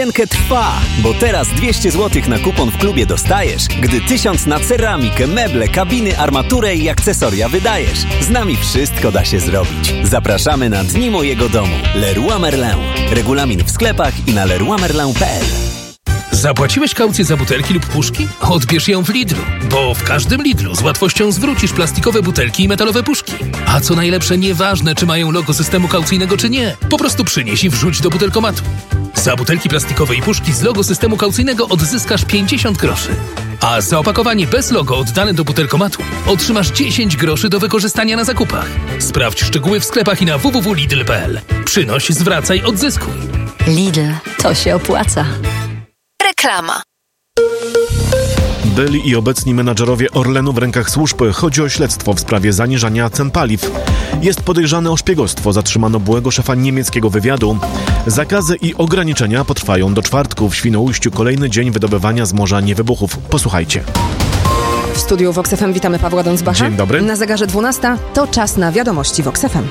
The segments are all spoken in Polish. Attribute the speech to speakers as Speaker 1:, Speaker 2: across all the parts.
Speaker 1: Trwa, bo teraz 200 zł na kupon w klubie dostajesz, gdy 1000 na ceramikę, meble, kabiny, armaturę i akcesoria wydajesz. Z nami wszystko da się zrobić. Zapraszamy na Dni Mojego Domu. Leroy Merlin. Regulamin w sklepach i na leroymerlin.pl.
Speaker 2: Zapłaciłeś kaucję za butelki lub puszki? Odbierz ją w Lidlu, bo w każdym Lidlu z łatwością zwrócisz plastikowe butelki i metalowe puszki. A co najlepsze, nieważne czy mają logo systemu kaucyjnego czy nie, po prostu przynieś i wrzuć do butelkomatu. Za butelki plastikowe i puszki z logo systemu kaucyjnego odzyskasz 50 groszy. A za opakowanie bez logo oddane do butelkomatu otrzymasz 10 groszy do wykorzystania na zakupach. Sprawdź szczegóły w sklepach i na www.lidl.pl. Przynoś, zwracaj, odzyskuj.
Speaker 3: Lidl, to się opłaca.
Speaker 4: Reklama.
Speaker 5: Byli i obecni menadżerowie Orlenu w rękach służb. Chodzi o śledztwo w sprawie zaniżania cen paliw. Jest podejrzany o szpiegostwo. Zatrzymano byłego szefa niemieckiego wywiadu. Zakazy i ograniczenia potrwają do czwartku. W Świnoujściu kolejny dzień wydobywania z morza niewybuchów. Posłuchajcie.
Speaker 6: W studiu Vox FM witamy Pawła Dązbacha.
Speaker 5: Dzień dobry.
Speaker 6: Na zegarze 12 to czas na wiadomości Vox FM.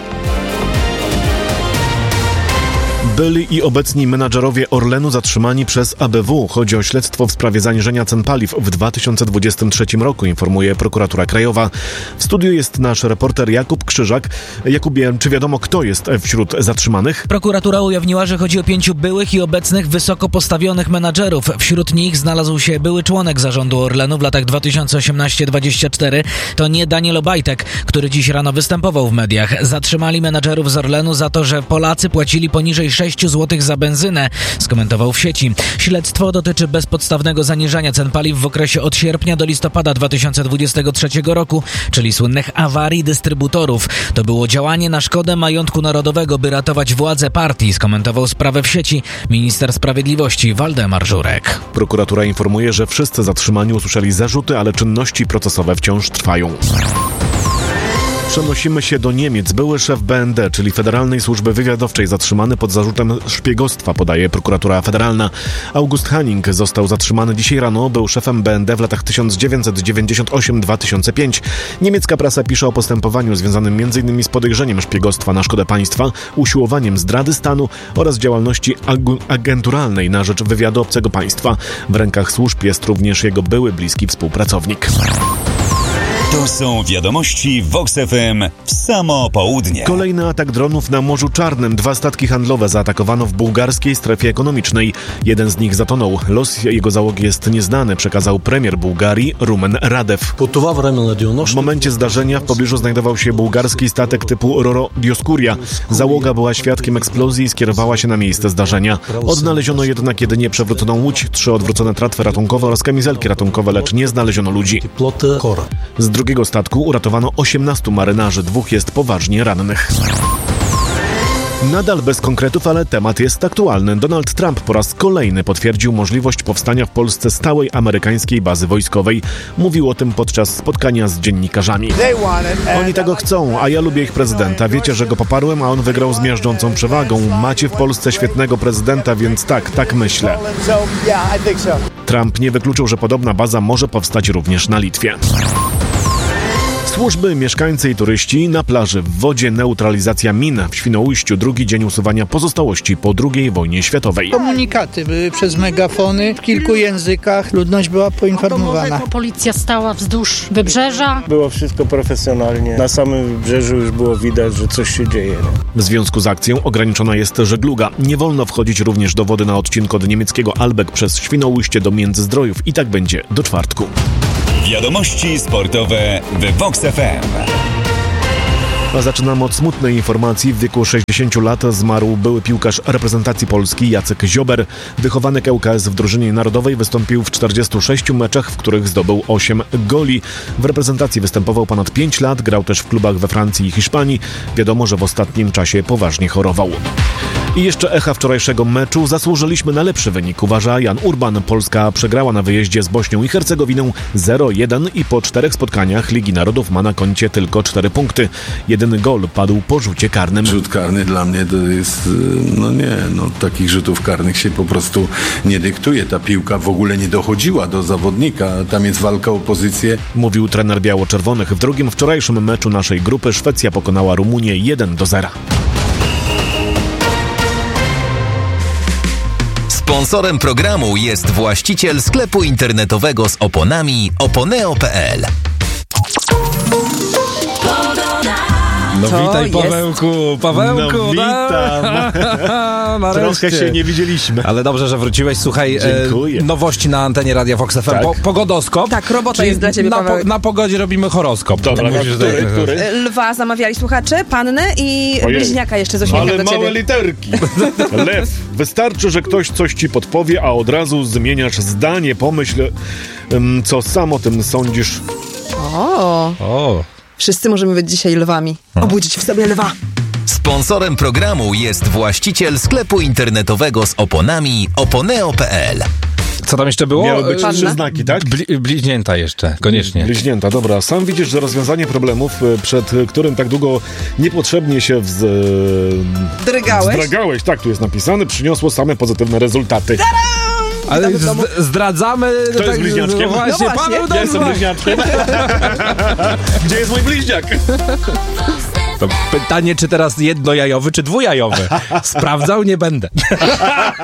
Speaker 5: Byli i obecni menadżerowie Orlenu zatrzymani przez ABW. Chodzi o śledztwo w sprawie zaniżenia cen paliw w 2023 roku, informuje prokuratura krajowa. W studiu jest nasz reporter Jakub Krzyżak. Jakubie, czy wiadomo, kto jest wśród zatrzymanych?
Speaker 7: Prokuratura ujawniła, że chodzi o 5 byłych i obecnych wysoko postawionych menadżerów. Wśród nich znalazł się były członek zarządu Orlenu w latach 2018-2024. To nie Daniel Obajtek, który dziś rano występował w mediach. Zatrzymali menadżerów z Orlenu za to, że Polacy płacili poniżej 6 zł za benzynę, skomentował w sieci. Śledztwo dotyczy bezpodstawnego zaniżania cen paliw w okresie od sierpnia do listopada 2023 roku, czyli słynnych awarii dystrybutorów. To było działanie na szkodę majątku narodowego, by ratować władzę partii, skomentował sprawę w sieci minister sprawiedliwości Waldemar Żurek.
Speaker 5: Prokuratura informuje, że wszyscy zatrzymani usłyszeli zarzuty, ale czynności procesowe wciąż trwają. Przenosimy się do Niemiec. Były szef BND, czyli Federalnej Służby Wywiadowczej, zatrzymany pod zarzutem szpiegostwa, podaje prokuratura federalna. August Hanning został zatrzymany dzisiaj rano. Był szefem BND w latach 1998-2005. Niemiecka prasa pisze o postępowaniu związanym m.in. z podejrzeniem szpiegostwa na szkodę państwa, usiłowaniem zdrady stanu oraz działalności agenturalnej na rzecz wywiadu obcego państwa. W rękach służb jest również jego były bliski współpracownik.
Speaker 8: To są wiadomości Vox FM w samo południe.
Speaker 5: Kolejny atak dronów na Morzu Czarnym. 2 statki handlowe zaatakowano w bułgarskiej strefie ekonomicznej. Jeden z nich zatonął. Los jego załogi jest nieznany, przekazał premier Bułgarii Rumen Radev. W momencie zdarzenia w pobliżu znajdował się bułgarski statek typu Roro Dioskuria. Załoga była świadkiem eksplozji i skierowała się na miejsce zdarzenia. Odnaleziono jednak jedynie przewróconą łódź, 3 odwrócone tratwy ratunkowe oraz kamizelki ratunkowe, lecz nie znaleziono ludzi. Z drugiego statku uratowano 18 marynarzy, 2 jest poważnie rannych. Nadal bez konkretów, ale temat jest aktualny. Donald Trump po raz kolejny potwierdził możliwość powstania w Polsce stałej amerykańskiej bazy wojskowej. Mówił o tym podczas spotkania z dziennikarzami. Oni tego chcą, a ja lubię ich prezydenta. Wiecie, że go poparłem, a on wygrał z miażdżącą przewagą. Macie w Polsce świetnego prezydenta, więc tak myślę. Trump nie wykluczył, że podobna baza może powstać również na Litwie. Służby, mieszkańcy i turyści na plaży, w wodzie, neutralizacja min. W Świnoujściu drugi dzień usuwania pozostałości po II wojnie światowej.
Speaker 9: Komunikaty były przez megafony w kilku językach. Ludność była poinformowana.
Speaker 10: Policja stała wzdłuż wybrzeża.
Speaker 11: Było wszystko profesjonalnie. Na samym wybrzeżu już było widać, że coś się dzieje.
Speaker 5: W związku z akcją ograniczona jest żegluga. Nie wolno wchodzić również do wody na odcinku od niemieckiego Albeck przez Świnoujście do Międzyzdrojów i tak będzie do czwartku.
Speaker 8: Wiadomości sportowe w Vox FM.
Speaker 5: A zaczynamy od smutnej informacji. W wieku 60 lat zmarł były piłkarz reprezentacji Polski Jacek Ziober. Wychowanek ŁKS w drużynie narodowej wystąpił w 46 meczach, w których zdobył 8 goli. W reprezentacji występował ponad 5 lat, grał też w klubach we Francji i Hiszpanii. Wiadomo, że w ostatnim czasie poważnie chorował. I jeszcze echa wczorajszego meczu. Zasłużyliśmy na lepszy wynik, uważa Jan Urban. Polska przegrała na wyjeździe z Bośnią i Hercegowiną 0-1 i po 4 spotkaniach Ligi Narodów ma na koncie tylko 4 punkty. Jedyny gol padł po rzucie karnym.
Speaker 12: Rzut karny dla mnie to jest, takich rzutów karnych się po prostu nie dyktuje. Ta piłka w ogóle nie dochodziła do zawodnika. Tam jest walka o pozycję.
Speaker 5: Mówił trener biało-czerwonych. W drugim wczorajszym meczu naszej grupy Szwecja pokonała Rumunię 1-0.
Speaker 1: Sponsorem programu jest właściciel sklepu internetowego z oponami oponeo.pl.
Speaker 13: No witaj, Pawełku,
Speaker 5: No witam. Trochę się nie widzieliśmy.
Speaker 13: Ale dobrze, że wróciłeś. Słuchaj, nowości na antenie Radia Vox FM.
Speaker 5: Tak.
Speaker 6: Pogodoskop. Tak, robota jest dla ciebie, Paweł.
Speaker 13: Na pogodzie robimy horoskop.
Speaker 5: Dobra, który?
Speaker 6: Lwa zamawiali słuchacze, pannę i bliźniaka jeszcze z uśmiechem do ciebie.
Speaker 5: Ale małe literki. Lew. Wystarczy, że ktoś coś ci podpowie, a od razu zmieniasz zdanie. Pomyśl, co sam o tym sądzisz.
Speaker 6: O. Wszyscy możemy być dzisiaj lwami. Obudzić w sobie lwa.
Speaker 1: Sponsorem programu jest właściciel sklepu internetowego z oponami oponeo.pl.
Speaker 13: Co tam jeszcze było?
Speaker 5: Miały być 3 znaki, tak?
Speaker 13: Bliźnięta jeszcze, koniecznie.
Speaker 5: Bliźnięta, dobra. Sam widzisz, że rozwiązanie problemów, przed którym tak długo niepotrzebnie się wzdragałeś, tak tu jest napisane, przyniosło same pozytywne rezultaty.
Speaker 13: Ale zdradzamy...
Speaker 5: Kto jest bliźniaczkiem?
Speaker 13: No właśnie, Paweł
Speaker 5: Ja jestem bliźniaczkiem. Gdzie jest mój bliźniak?
Speaker 13: To pytanie, czy teraz jednojajowy, czy dwujajowy? Sprawdzał, nie będę.